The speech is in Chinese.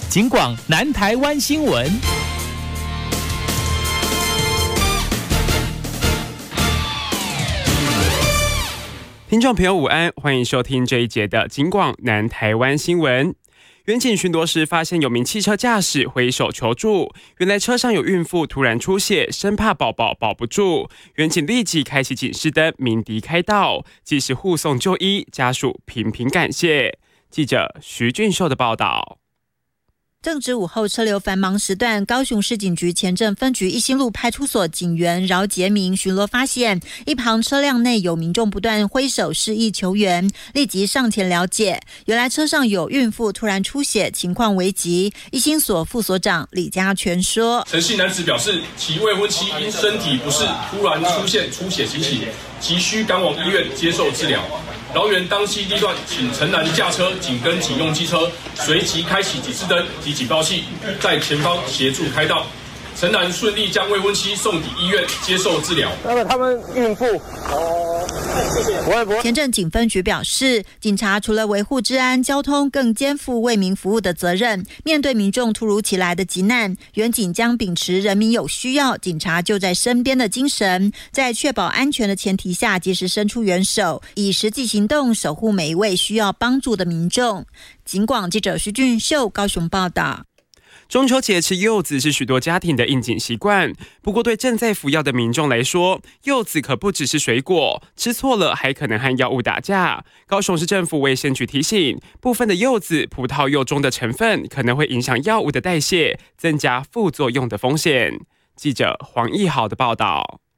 警广南台湾新闻。 听众朋友午安，欢迎收听这一节的警广南台湾新闻。远警巡逻时发现有名汽车驾驶挥手求助，原来车上有孕妇突然出血，生怕宝宝保不住，远警立即开启警示灯，鸣笛开道，及时护送就医，家属频频感谢。记者徐俊秀的报道。 正值午后车流繁忙时段，高雄市警局前镇分局一心路派出所警员饶杰明巡逻发现，一旁车辆内有民众不断挥手示意求援，立即上前了解，原来车上有孕妇突然出血，情况危急。一心所副所长李家全说， 陈姓男子表示，其未婚妻因身体不适突然出现出血情形，急需赶往医院接受治疗。饶员当机立断，请陈男驾车紧跟警用机车，随即开启警示灯及警报器，在前方协助开道。陈男顺利将未婚妻送抵医院接受治疗。 那么他们孕妇谢谢。 前镇警分局表示，警察除了维护治安、交通，更肩负为民服务的责任。面对民众突如其来的急难，远警将秉持人民有需要，警察就在身边的精神，在确保安全的前提下，及时伸出援手，以实际行动守护每一位需要帮助的民众。警广记者徐俊秀高雄报道。 中秋节吃柚子是许多家庭的应景习惯，不过对正在服药的民众来说，柚子可不只是水果，吃错了还可能和药物打架。高雄市政府卫生局提醒，部分的柚子、葡萄柚中的成分可能会影响药物的代谢，增加副作用的风险。记者黄义豪的报道。